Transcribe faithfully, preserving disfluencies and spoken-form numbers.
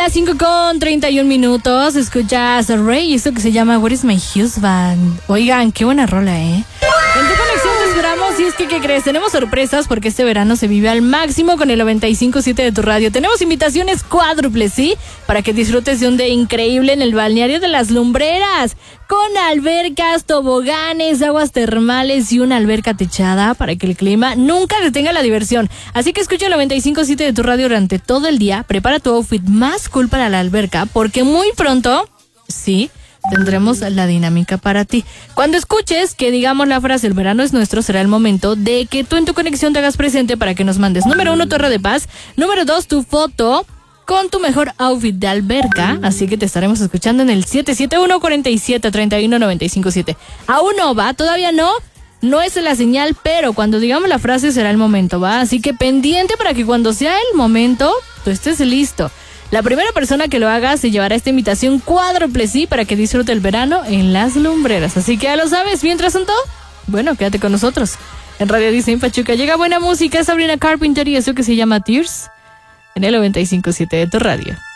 las cinco con treinta y un minutos. Escuchas a Rey y esto que se llama What is my husband. Oigan, qué buena rola, ¿eh? En tu conexión te esperamos. Y es que, ¿qué crees? Tenemos sorpresas porque este verano se vive al máximo con el noventa y cinco punto siete de tu radio. Tenemos invitaciones cuádruples, ¿sí? Para que disfrutes de un día increíble en el balneario de Las Lumbreras. Con albercas, toboganes, aguas termales y una alberca techada para que el clima nunca detenga la diversión. Así que escucha el noventa y cinco punto siete de tu radio durante todo el día. Prepara tu outfit más cool para la alberca porque muy pronto, sí, tendremos la dinámica para ti. Cuando escuches que digamos la frase el verano es nuestro, será el momento de que tú en tu conexión te hagas presente para que nos mandes número uno, Torre de Paz, número dos, tu foto con tu mejor outfit de alberca, así que te estaremos escuchando en el siete siete uno, cuatro siete, tres uno, nueve cinco siete. Aún no, ¿va? Todavía no, no es la señal, pero cuando digamos la frase será el momento, ¿va? Así que pendiente para que cuando sea el momento, tú estés listo. La primera persona que lo haga se llevará esta invitación cuádruple, sí, para que disfrute el verano en Las Lumbreras. Así que ya lo sabes, mientras tanto, bueno, quédate con nosotros. En Radio Disney Pachuca llega buena música, Sabrina Carpenter y eso que se llama Tears, en el noventa y cinco punto siete de tu radio.